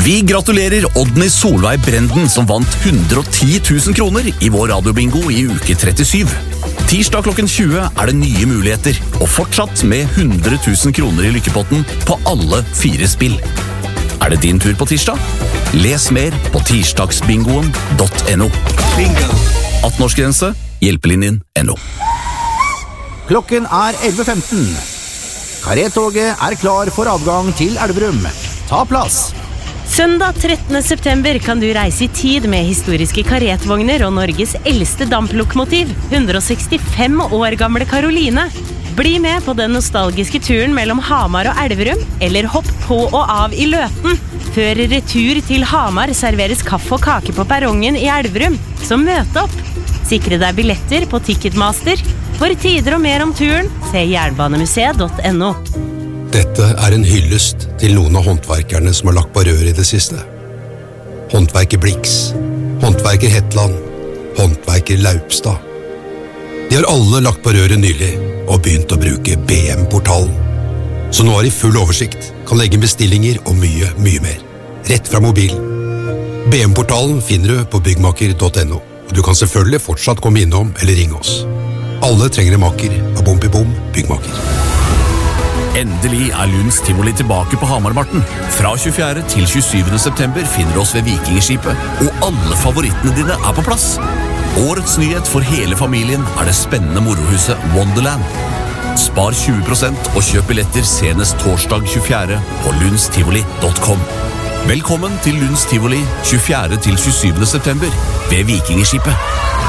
Vi gratulerer Oddny Solveig Brenden som vant 110 000 kroner I vår radiobingo I uke 37. Tirsdag klokken 20 det nye muligheter, og fortsatt med 100 000 kroner I lykkepotten på alle 4 spill. Det din tur på tirsdag? Les mer på tirsdagsbingoen.no. Bingo! 18-årsgrense, hjelpelinjen.no. Klokken 11:15. Karetoget klar for avgang til Elverum. Ta plass! Søndag 13. september kan du reise I tid med historiske karetvogner og Norges eldste damplokomotiv, 165 år gamle Karoline. Bli med på den nostalgiske turen mellom Hamar og Elverum, eller hopp på og av I Løten. Før retur til Hamar serveres kaffe og kake på perrongen I Elverum, så møt opp. Sikre deg billetter på Ticketmaster. For tider og mer om turen, se jernbanemuseet.no. Dette en hyllest til noen av håndverkerne som har lagt på rør I det siste. Håndverker Blix, håndverker Hetland, håndverker Laupstad. De har alle lagt på røret nylig og begynt å bruke BM-portalen. Så nå har de full oversikt, kan legge bestillinger og mye, mye mer. Rett fra mobilen. BM-portalen finner du på byggmaker.no, og du kan selvfølgelig fortsatt komme innom eller ringe oss. Alle trenger en maker av Bom Byggmaker. Endelig Lunds Tivoli tilbake på Hamarmarten. Fra 24. til 27. september finner du oss ved Vikingskipet, og alle favorittene dine på plass. Årets nyhet for hele familien det spennende morohuset Wonderland. Spar 20% og kjøp billetter senest torsdag 24. på lundstivoli.com. Velkommen til Lunds Tivoli 24. til 27. september ved Vikingskipet.